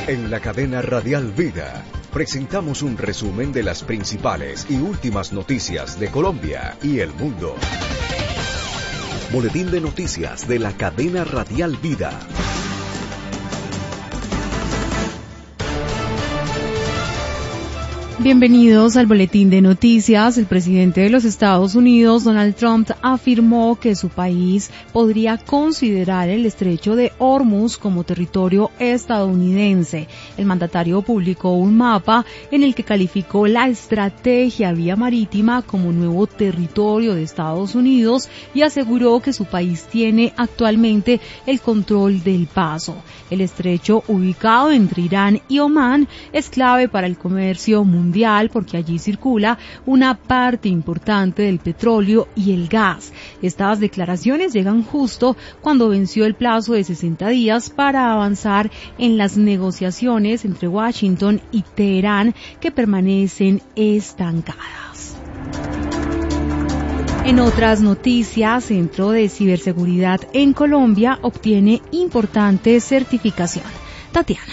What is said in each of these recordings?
En la cadena Radial Vida presentamos un resumen de las principales y últimas noticias de Colombia y el mundo. Boletín de noticias de la cadena Radial Vida. Bienvenidos al Boletín de Noticias. El presidente de los Estados Unidos, Donald Trump, afirmó que su país podría considerar el estrecho de Hormuz como territorio estadounidense. El mandatario publicó un mapa en el que calificó la estrategia vía marítima como nuevo territorio de Estados Unidos y aseguró que su país tiene actualmente el control del paso. El estrecho, ubicado entre Irán y Omán, es clave para el comercio mundial porque allí circula una parte importante del petróleo y el gas. Estas declaraciones llegan justo cuando venció el plazo de 60 días para avanzar en las negociaciones entre Washington y Teherán, que permanecen estancadas. En otras noticias, Centro de Ciberseguridad en Colombia obtiene importante certificación. Tatiana.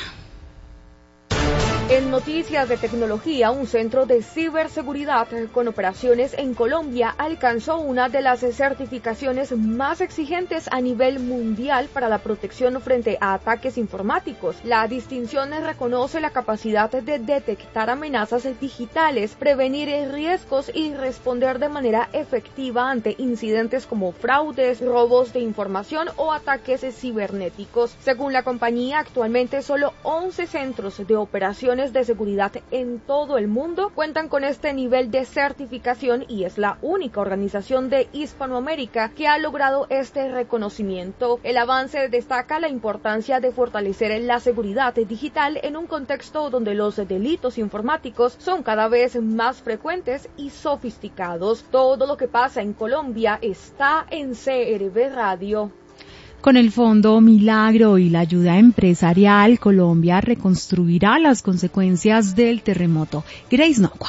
En noticias de tecnología, un centro de ciberseguridad con operaciones en Colombia alcanzó una de las certificaciones más exigentes a nivel mundial para la protección frente a ataques informáticos. La distinción reconoce la capacidad de detectar amenazas digitales, prevenir riesgos y responder de manera efectiva ante incidentes como fraudes, robos de información o ataques cibernéticos. Según la compañía, actualmente solo 11 centros de operaciones de seguridad en todo el mundo cuentan con este nivel de certificación y es la única organización de Hispanoamérica que ha logrado este reconocimiento. El avance destaca la importancia de fortalecer la seguridad digital en un contexto donde los delitos informáticos son cada vez más frecuentes y sofisticados. Todo lo que pasa en Colombia está en CRB Radio. Con el Fondo Milagro y la ayuda empresarial, Colombia reconstruirá las consecuencias del terremoto. Grace Nocua.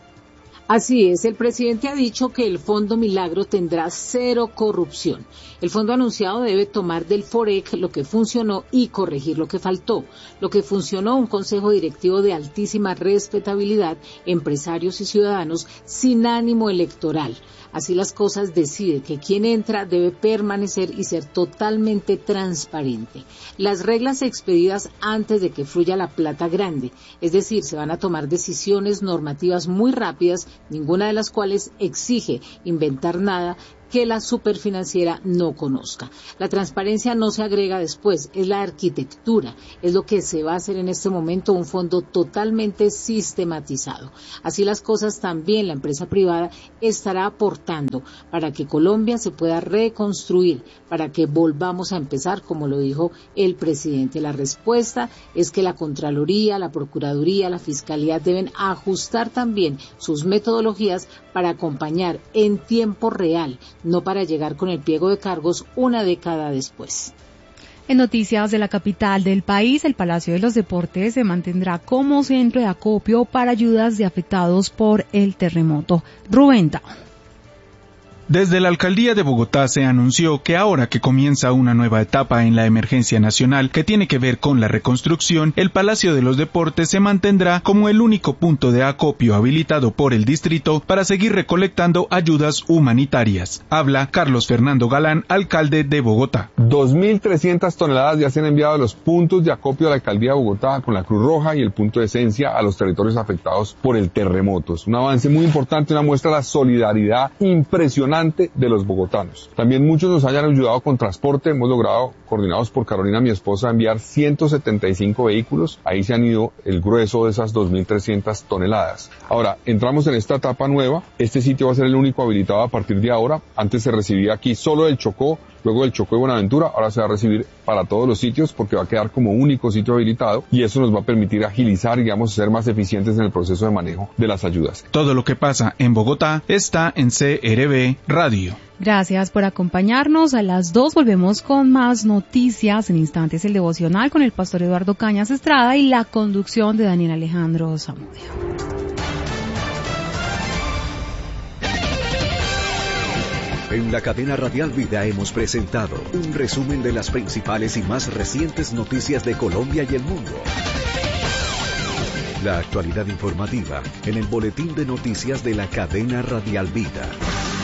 Así es, el presidente ha dicho que el Fondo Milagro tendrá cero corrupción. El fondo anunciado debe tomar del FOREC lo que funcionó y corregir lo que faltó. Lo que funcionó, un consejo directivo de altísima respetabilidad, empresarios y ciudadanos sin ánimo electoral. Así las cosas, decide que quien entra debe permanecer y ser totalmente transparente. Las reglas expedidas antes de que fluya la plata grande, es decir, se van a tomar decisiones normativas muy rápidas, ninguna de las cuales exige inventar nada que la superfinanciera no conozca. La transparencia no se agrega después, es la arquitectura, es lo que se va a hacer en este momento, un fondo totalmente sistematizado. Así las cosas, también la empresa privada estará aportando para que Colombia se pueda reconstruir, para que volvamos a empezar, como lo dijo el presidente. La respuesta es que la Contraloría, la Procuraduría, la Fiscalía deben ajustar también sus metodologías para acompañar en tiempo real, no para llegar con el pliego de cargos una década después. En noticias de la capital del país, el Palacio de los Deportes se mantendrá como centro de acopio para ayudas de afectados por el terremoto. Rubén Tao. Desde la Alcaldía de Bogotá se anunció que ahora que comienza una nueva etapa en la emergencia nacional que tiene que ver con la reconstrucción, el Palacio de los Deportes se mantendrá como el único punto de acopio habilitado por el distrito para seguir recolectando ayudas humanitarias. Habla Carlos Fernando Galán, alcalde de Bogotá. 2.300 toneladas ya se han enviado a los puntos de acopio de la Alcaldía de Bogotá con la Cruz Roja y el punto de esencia a los territorios afectados por el terremoto. Es un avance muy importante, una muestra de la solidaridad impresionante de los bogotanos. También muchos nos hayan ayudado con transporte. Hemos logrado, coordinados por Carolina, mi esposa, enviar 175 vehículos. Ahí se han ido el grueso de esas 2.300 toneladas. Ahora, entramos en esta etapa nueva. Este sitio va a ser el único habilitado a partir de ahora. Antes se recibía aquí solo del Chocó, luego del Chocó de Buenaventura. Ahora se va a recibir para todos los sitios porque va a quedar como único sitio habilitado y eso nos va a permitir agilizar y, digamos, ser más eficientes en el proceso de manejo de las ayudas. Todo lo que pasa en Bogotá está en CRB Radio. Gracias por acompañarnos. A las 2 volvemos con más noticias. En instantes el devocional con el pastor Eduardo Cañas Estrada y la conducción de Daniel Alejandro Zamudio. En la cadena Radial Vida hemos presentado un resumen de las principales y más recientes noticias de Colombia y el mundo. La actualidad informativa en el boletín de noticias de la cadena Radial Vida.